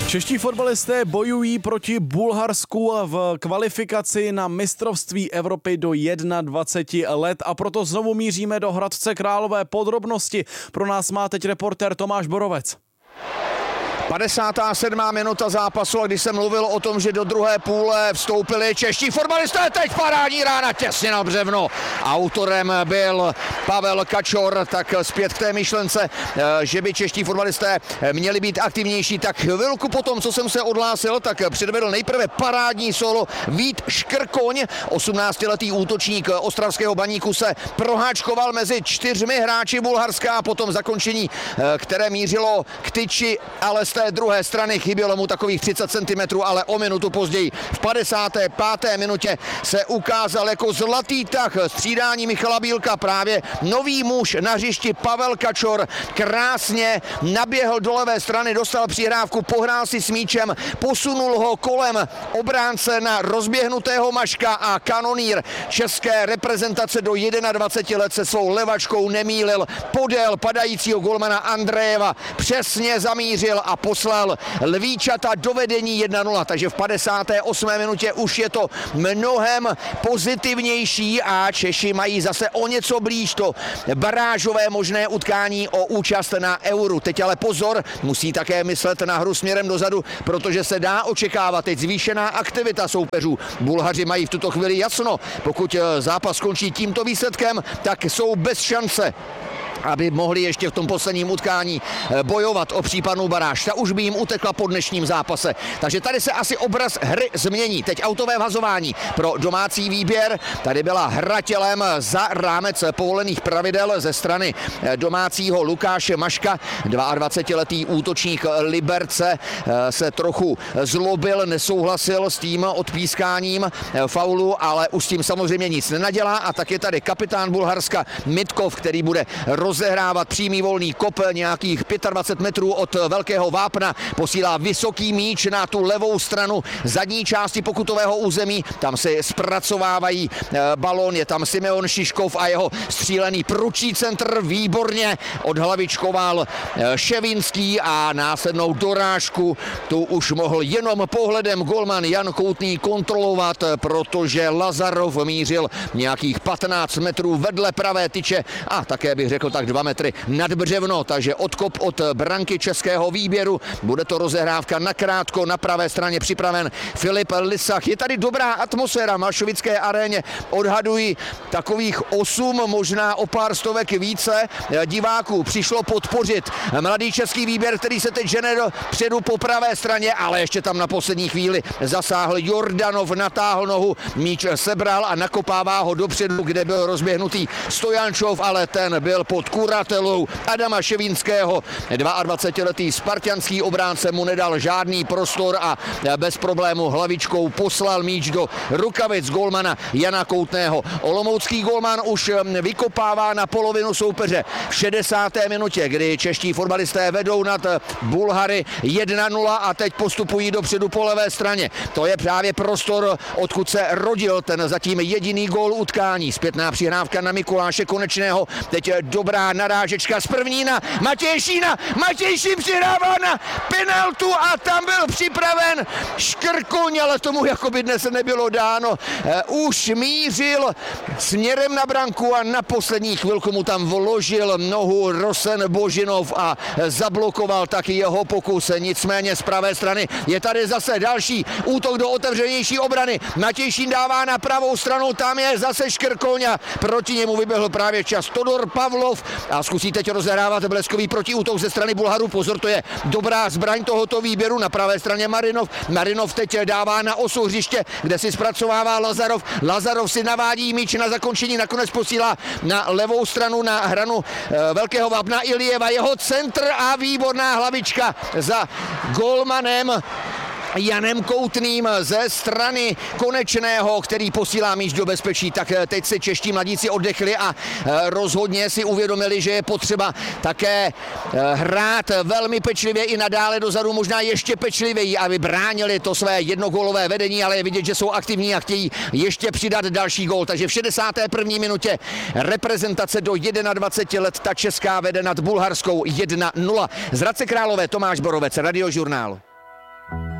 Čeští fotbalisté bojují proti Bulharsku v kvalifikaci na mistrovství Evropy do 21 let a proto znovu míříme do Hradce Králové. Podrobnosti pro nás má teď reportér Tomáš Borovec. 57. minuta zápasu, a když jsem mluvil o tom, že do druhé půle vstoupili čeští fotbalisté, teď parádní rána těsně na břevno. Autorem byl Pavel Kačor, tak zpět k té myšlence, že by čeští fotbalisté měli být aktivnější, tak chvilku potom, co jsem se odhlásil, tak předvedl nejprve parádní solo Vít Škrkoň, 18letý útočník ostravského Baníku, se proháčkoval mezi 4 hráči Bulharska a potom zakončení, které mířilo k tyči, ale z té druhé strany chybělo mu takových 30 cm, ale o minutu později v 55. minutě se ukázal jako zlatý tah střídání Michala Bílka, právě nový muž na hřišti Pavel Kačor, krásně naběhl do levé strany, dostal přihrávku, pohrál si s míčem, posunul ho kolem obránce na rozběhnutého Maška a kanonýr české reprezentace do 21 let se svou levačkou nemýlil, podél padajícího golmana Andrejeva přesně zamířil a poslal lvíčata do vedení 1-0, takže v 58. minutě už je to mnohem pozitivnější a Češi mají zase o něco blíž to barážové možné utkání o účast na Euru. Teď ale pozor, musí také myslet na hru směrem dozadu, protože se dá očekávat teď zvýšená aktivita soupeřů. Bulhaři mají v tuto chvíli jasno, pokud zápas skončí tímto výsledkem, tak jsou bez šance, aby mohli ještě v tom posledním utkání bojovat o případnou baráž. Ta už by jim utekla po dnešním zápase. Takže tady se asi obraz hry změní. Teď autové vhazování pro domácí výběr. Tady byla hra tělem za rámec povolených pravidel ze strany domácího Lukáše Maška. 22letý útočník Liberce se trochu zlobil, nesouhlasil s tím odpískáním faulu, ale už s tím samozřejmě nic nenadělá. A tak je tady kapitán Bulharska Mitkov, který bude rozehrávat přímý volný kop nějakých 25 metrů od velkého vápna, posílá vysoký míč na tu levou stranu zadní části pokutového území, tam si zpracovávají balón, je tam Simeon Šiškov a jeho střílený pručí centr, výborně odhlavičkoval Ševinský a následnou dorážku tu už mohl jenom pohledem golman Jan Koutný kontrolovat, protože Lazarov mířil nějakých 15 metrů vedle pravé tyče a také bych řekl tak 2 metry nad břevno, takže odkop od branky českého výběru. Bude to rozehrávka nakrátko, na pravé straně připraven Filip Lisach. Je tady dobrá atmosféra v Malšovické aréně, odhadují takových 8, možná o pár stovek více diváků přišlo podpořit mladý český výběr, který se teď žene dopředu po pravé straně, ale ještě tam na poslední chvíli zasáhl Jordanov, natáhl nohu, míč sebral a nakopává ho dopředu, kde byl rozběhnutý Stojančov, ale ten byl pod kuratelou Adama Ševínského. 22letý spartanský obránce mu nedal žádný prostor a bez problému hlavičkou poslal míč do rukavic golmana Jana Koutného. Olomoucký golman už vykopává na polovinu soupeře v 60. minutě, kdy čeští fotbalisté vedou nad Bulhary 1-0 a teď postupují dopředu po levé straně. To je právě prostor, odkud se rodil ten zatím jediný gól utkání. Zpětná přihrávka na Mikuláše Konečného. Teď dobrá narážečka z první na Matěje Šína. Matěj Šín přihrává na penaltu a tam byl připraven Škrkoň, ale tomu jakoby dnes nebylo dáno. Už mířil směrem na branku a na poslední chvilku mu tam vložil nohu Rosen Božinov a zablokoval taky jeho pokus. Nicméně z pravé strany je tady zase další útok do otevřenější obrany. Matěj Šín dává na pravou stranu, tam je zase Škrkoň a proti němu vyběhl právě čas Todor Pavlov a zkusí teď rozehrávat bleskový protiútok ze strany Bulharů. Pozor, to je dobrá zbraň tohoto výběru. Na pravé straně Marinov teď dává na osu hřiště, kde si zpracovává Lazarov. Lazarov si navádí míč na zakončení, nakonec posílá na levou stranu na hranu velkého vápna Ilijeva. Jeho centr a výborná hlavička za golmanem Janem Koutným ze strany Konečného, který posílá míč do bezpečí. Tak teď se čeští mladíci oddechli a rozhodně si uvědomili, že je potřeba také hrát velmi pečlivě i nadále dozadu, možná ještě pečlivěji, aby bránili to své jednogólové vedení, ale je vidět, že jsou aktivní a chtějí ještě přidat další gól. Takže v 61. minutě reprezentace do 21 let, ta česká vede nad bulharskou 1-0. Z Hradce Králové Tomáš Borovec, Radiožurnál.